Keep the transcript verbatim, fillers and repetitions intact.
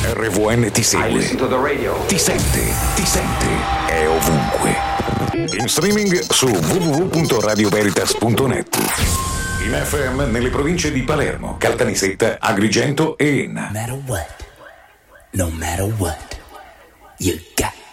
R V N ti segue, ti sente, ti sente, è ovunque. In streaming su w w w punto radio veritas punto net. In F M nelle province di Palermo, Caltanissetta, Agrigento e Enna. No matter what, no matter what, you got